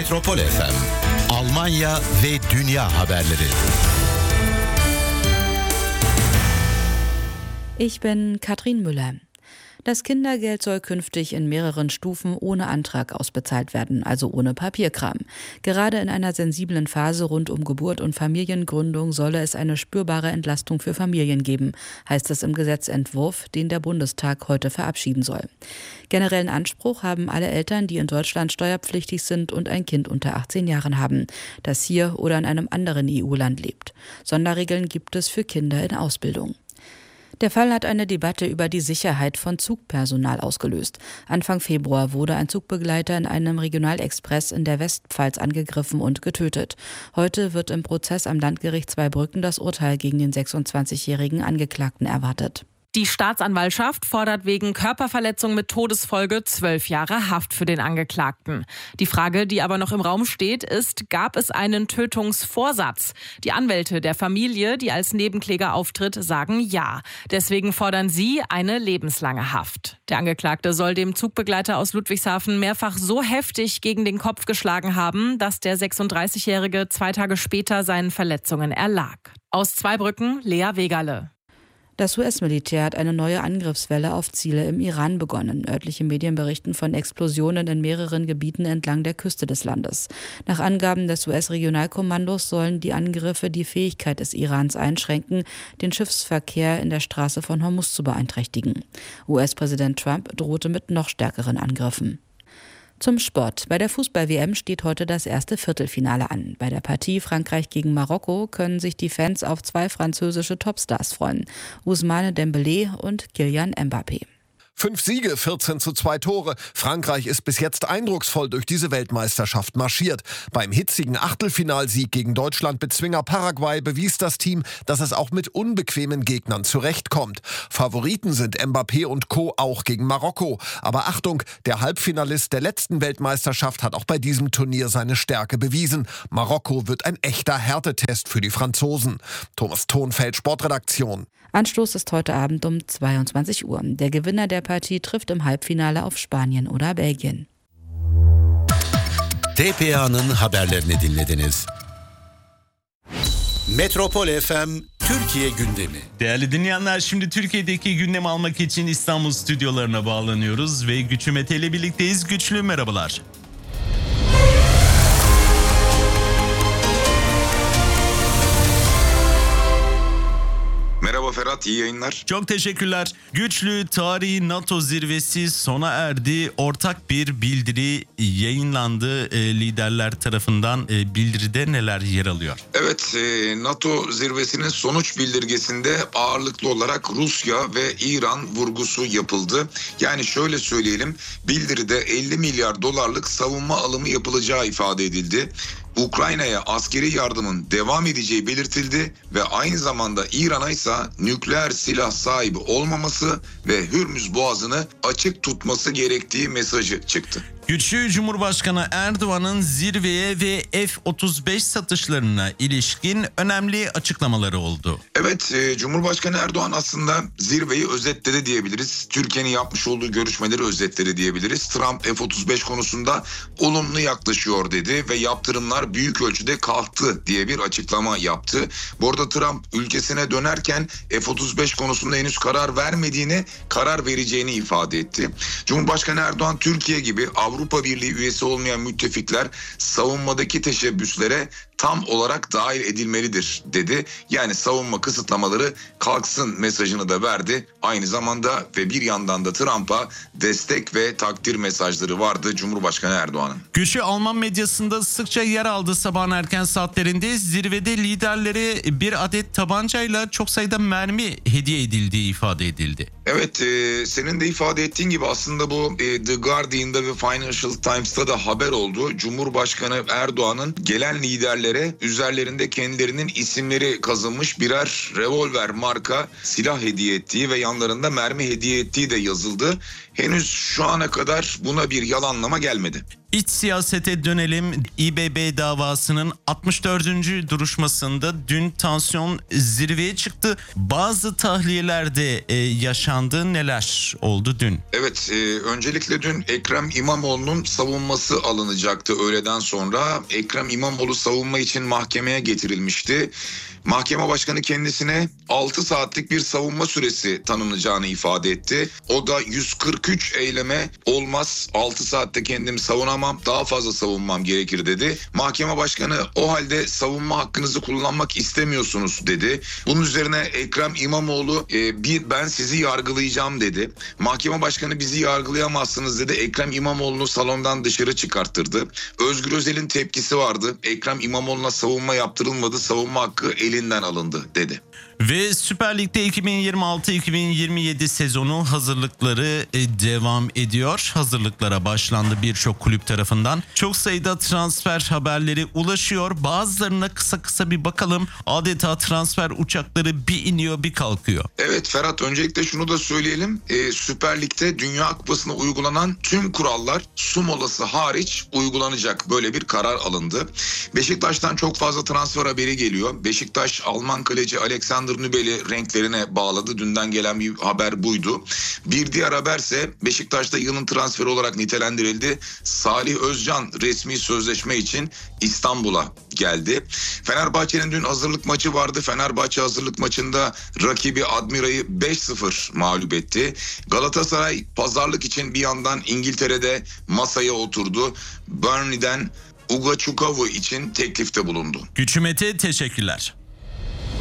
Metropol FM, Almanya ve dünya haberleri. Ich bin Katrin Müller. Das Kindergeld soll künftig in mehreren Stufen ohne Antrag ausbezahlt werden, also ohne Papierkram. Gerade in einer sensiblen Phase rund um Geburt und Familiengründung solle es eine spürbare Entlastung für Familien geben, heißt es im Gesetzentwurf, den der Bundestag heute verabschieden soll. Generellen Anspruch haben alle Eltern, die in Deutschland steuerpflichtig sind und ein Kind unter 18 Jahren haben, das hier oder in einem anderen EU-Land lebt. Sonderregeln gibt es für Kinder in Ausbildung. Der Fall hat eine Debatte über die Sicherheit von Zugpersonal ausgelöst. Anfang Februar wurde ein Zugbegleiter in einem Regionalexpress in der Westpfalz angegriffen und getötet. Heute wird im Prozess am Landgericht Zweibrücken das Urteil gegen den 26-jährigen Angeklagten erwartet. Die Staatsanwaltschaft fordert wegen Körperverletzung mit Todesfolge 12 Jahre Haft für den Angeklagten. Die Frage, die aber noch im Raum steht, ist, gab es einen Tötungsvorsatz? Die Anwälte der Familie, die als Nebenkläger auftritt, sagen ja. Deswegen fordern sie eine lebenslange Haft. Der Angeklagte soll dem Zugbegleiter aus Ludwigshafen mehrfach so heftig gegen den Kopf geschlagen haben, dass der 36-Jährige 2 Tage später seinen Verletzungen erlag. Aus Zweibrücken, Lea Wegerle. Das US-Militär hat eine neue Angriffswelle auf Ziele im Iran begonnen. Örtliche Medien berichten von Explosionen in mehreren Gebieten entlang der Küste des Landes. Nach Angaben des US-Regionalkommandos sollen die Angriffe die Fähigkeit des Irans einschränken, den Schiffsverkehr in der Straße von Hormuz zu beeinträchtigen. US-Präsident Trump drohte mit noch stärkeren Angriffen. Zum Sport. Bei der Fußball-WM steht heute das erste Viertelfinale an. Bei der Partie Frankreich gegen Marokko können sich die Fans auf 2 französische Topstars freuen. Ousmane Dembélé und Kylian Mbappé. 5 Siege, 14:2 Tore. Frankreich ist bis jetzt eindrucksvoll durch diese Weltmeisterschaft marschiert. Beim hitzigen Achtelfinalsieg gegen Deutschland-Bezwinger Paraguay bewies das Team, dass es auch mit unbequemen Gegnern zurechtkommt. Favoriten sind Mbappé und Co. auch gegen Marokko. Aber Achtung, der Halbfinalist der letzten Weltmeisterschaft hat auch bei diesem Turnier seine Stärke bewiesen. Marokko wird ein echter Härtetest für die Franzosen. Thomas Thonfeld, Sportredaktion. Anstoß ist heute Abend um 22 Uhr. Der Gewinner der Partie trifft im Halbfinale auf Spanien oder Belgien. TPA'nın haberlerini dinlediniz. Metropol FM Türkiye gündemi. Değerli dinleyenler, şimdi Türkiye'deki gündemi almak için İstanbul stüdyolarına bağlanıyoruz ve Güçlü Mete ile birlikteyiz. Güçlü, merhabalar. Merhaba Ferhat, iyi yayınlar. Çok teşekkürler. Güçlü, tarihi NATO zirvesi sona erdi. Ortak bir bildiri yayınlandı liderler tarafından. Bildiride neler yer alıyor? Evet, NATO zirvesinin sonuç bildirgesinde ağırlıklı olarak Rusya ve İran vurgusu yapıldı. Yani şöyle söyleyelim, bildiride 50 milyar dolarlık savunma alımı yapılacağı ifade edildi. Ukrayna'ya askeri yardımın devam edeceği belirtildi ve aynı zamanda İran'a ise nükleer silah sahibi olmaması ve Hürmüz Boğazı'nı açık tutması gerektiği mesajı çıktı. Güçlü, Cumhurbaşkanı Erdoğan'ın zirveye ve F-35 satışlarına ilişkin önemli açıklamaları oldu. Evet, Cumhurbaşkanı Erdoğan aslında zirveyi özetledi diyebiliriz. Türkiye'nin yapmış olduğu görüşmeleri özetledi diyebiliriz. Trump F-35 konusunda olumlu yaklaşıyor dedi ve yaptırımlar büyük ölçüde kalktı diye bir açıklama yaptı. Bu arada Trump ülkesine dönerken F-35 konusunda henüz karar vermediğini, karar vereceğini ifade etti. Cumhurbaşkanı Erdoğan Türkiye gibi Avrupa Birliği üyesi olmayan müttefikler savunmadaki teşebbüslere tam olarak dahil edilmelidir dedi. Yani savunma kısıtlamaları kalksın mesajını da verdi. Aynı zamanda ve bir yandan da Trump'a destek ve takdir mesajları vardı Cumhurbaşkanı Erdoğan'ın. Güçlü, Alman medyasında sıkça yer aldı sabahın erken saatlerinde. Zirvede liderlere bir adet tabancayla çok sayıda mermi hediye edildiği ifade edildi. Evet, senin de ifade ettiğin gibi aslında bu The Guardian'da ve Financial Times'ta da haber oldu. Cumhurbaşkanı Erdoğan'ın gelen liderlere üzerlerinde kendilerinin isimleri kazınmış birer revolver marka silah hediye ettiği ve yanlarında mermi hediye ettiği de yazıldı. Henüz şu ana kadar buna bir yalanlama gelmedi. İç siyasete dönelim. İBB davasının 64. duruşmasında dün tansiyon zirveye çıktı. Bazı tahliyelerde yaşandı. Neler oldu dün? Evet, öncelikle dün Ekrem İmamoğlu'nun savunması alınacaktı öğleden sonra. Ekrem İmamoğlu savunma için mahkemeye getirilmişti. Mahkeme başkanı kendisine 6 saatlik bir savunma süresi tanınacağını ifade etti. O da 143 eyleme olmaz, 6 saatte kendimi savunamam, daha fazla savunmam gerekir dedi. Mahkeme başkanı o halde savunma hakkınızı kullanmak istemiyorsunuz dedi. Bunun üzerine Ekrem İmamoğlu ben sizi yargılayacağım dedi. Mahkeme başkanı bizi yargılayamazsınız dedi. Ekrem İmamoğlu'nu salondan dışarı çıkarttırdı. Özgür Özel'in tepkisi vardı. Ekrem İmamoğlu'na savunma yaptırılmadı, savunma hakkı elinden alındı dedi. Ve Süper Lig'de 2026-2027 sezonu hazırlıkları devam ediyor. Hazırlıklara başlandı birçok kulüp tarafından. Çok sayıda transfer haberleri ulaşıyor. Bazılarına kısa bir bakalım. Adeta transfer uçakları bir iniyor bir kalkıyor. Evet Ferhat, öncelikle şunu da söyleyelim. Süper Lig'de Dünya Kupası'na uygulanan tüm kurallar su molası hariç uygulanacak. Böyle bir karar alındı. Beşiktaş'tan çok fazla transfer haberi geliyor. Beşiktaş Alman kaleci Alexander Nübel'i renklerine bağladı. Dünden gelen bir haber buydu. Bir diğer haberse Beşiktaş'ta yılın transferi olarak nitelendirildi. Salih Özcan resmi sözleşme için İstanbul'a geldi. Fenerbahçe'nin dün hazırlık maçı vardı. Fenerbahçe hazırlık maçında rakibi Admira'yı 5-0 mağlup etti. Galatasaray pazarlık için bir yandan İngiltere'de masaya oturdu. Burnley'den Uga Çukavu için teklifte bulundu. Güçü Mete, teşekkürler.